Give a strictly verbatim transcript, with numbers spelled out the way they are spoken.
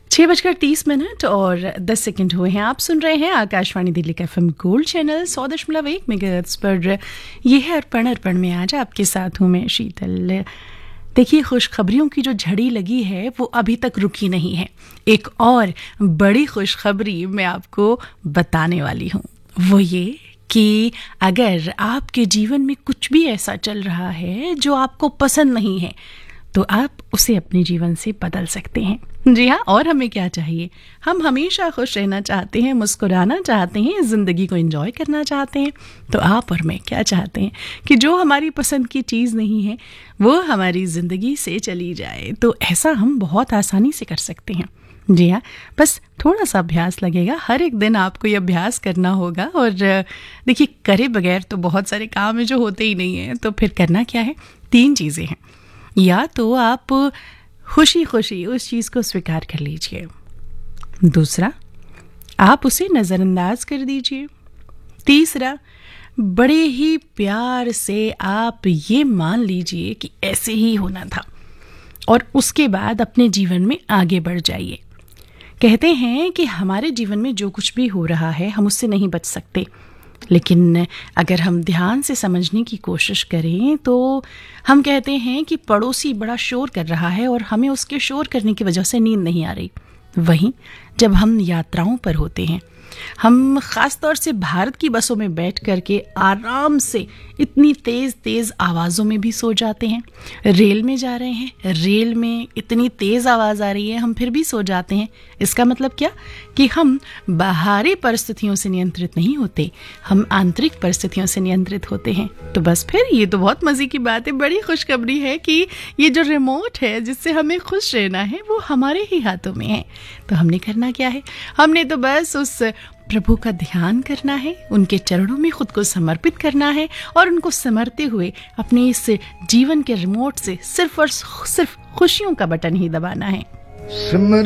छः बजकर तीस मिनट और दस सेकंड हुए हैं। आप सुन रहे हैं आकाशवाणी दिल्ली का एफएम गोल्ड चैनल सौ दशमलव एक मेगाहर्ट्ज पर। ये है अर्पण। अर्पण में आज आपके साथ हूँ मैं शीतल। देखिए, खुशखबरियों की जो झड़ी लगी है वो अभी तक रुकी नहीं है। एक और बड़ी खुशखबरी मैं आपको बताने वाली हूँ। वो ये कि अगर आपके जीवन में कुछ भी ऐसा चल रहा है जो आपको पसंद नहीं है तो आप उसे अपने जीवन से बदल सकते हैं। जी हाँ, और हमें क्या चाहिए? हम हमेशा खुश रहना चाहते हैं, मुस्कुराना चाहते हैं, ज़िंदगी को एंजॉय करना चाहते हैं। तो आप और मैं क्या चाहते हैं कि जो हमारी पसंद की चीज़ नहीं है वो हमारी ज़िंदगी से चली जाए। तो ऐसा हम बहुत आसानी से कर सकते हैं। जी हाँ, बस थोड़ा सा अभ्यास लगेगा। हर एक दिन आपको ये अभ्यास करना होगा। और देखिए, करे बगैर तो बहुत सारे काम है जो होते ही नहीं हैं। तो फिर करना क्या है? तीन चीज़ें हैं। या तो आप खुशी खुशी उस चीज़ को स्वीकार कर लीजिए। दूसरा, आप उसे नज़रअंदाज कर दीजिए। तीसरा, बड़े ही प्यार से आप ये मान लीजिए कि ऐसे ही होना था और उसके बाद अपने जीवन में आगे बढ़ जाइए। कहते हैं कि हमारे जीवन में जो कुछ भी हो रहा है हम उससे नहीं बच सकते, लेकिन अगर हम ध्यान से समझने की कोशिश करें तो हम कहते हैं कि पड़ोसी बड़ा शोर कर रहा है और हमें उसके शोर करने की वजह से नींद नहीं आ रही। वहीं जब हम यात्राओं पर होते हैं, हम ख़ास तौर से भारत की बसों में बैठ कर के आराम से इतनी तेज़ तेज़ आवाज़ों में भी सो जाते हैं। रेल में जा रहे हैं, रेल में इतनी तेज़ आवाज़ आ रही है, हम फिर भी सो जाते हैं। इसका मतलब क्या? कि हम बाहरी परिस्थितियों से नियंत्रित नहीं होते, हम आंतरिक परिस्थितियों से नियंत्रित होते हैं। तो बस फिर ये तो बहुत मज़े की बात है। बड़ी खुशखबरी है कि ये जो रिमोट है जिससे हमें खुश रहना है वो हमारे ही हाथों में है। तो हमने करना क्या है? हमने तो बस उस प्रभु का ध्यान करना है, उनके चरणों में खुद को समर्पित करना है और उनको समरते हुए अपने इस जीवन के रिमोट से सिर्फ और सिर्फ खुशियों का बटन ही दबाना है।